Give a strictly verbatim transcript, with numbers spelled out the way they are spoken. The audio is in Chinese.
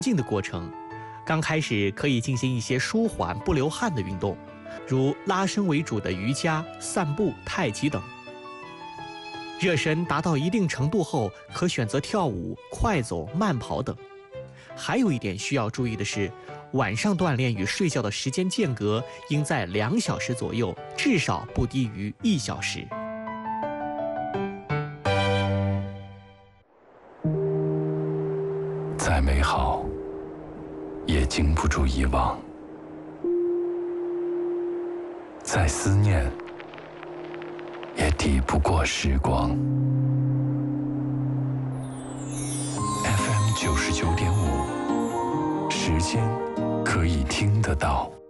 静的过程。刚开始可以进行一些舒缓不流汗的运动，如拉伸为主的瑜伽、散步、太极等。热身达到一定程度后，可选择跳舞、快走、慢跑等。还有一点需要注意的是，晚上锻炼与睡觉的时间间隔应在两小时左右，至少不低于一小时。 再美好，也经不住遗忘；再思念，也抵不过时光。F M 九十九点五，时间可以听得到。